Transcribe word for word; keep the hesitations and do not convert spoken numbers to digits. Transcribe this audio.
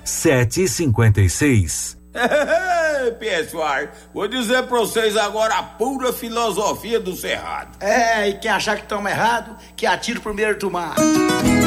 sete cinquenta e seis. Pessoal, vou dizer pra vocês agora a pura filosofia do Cerrado. É, e quem achar que estamos errado, que atire o primeiro tomate.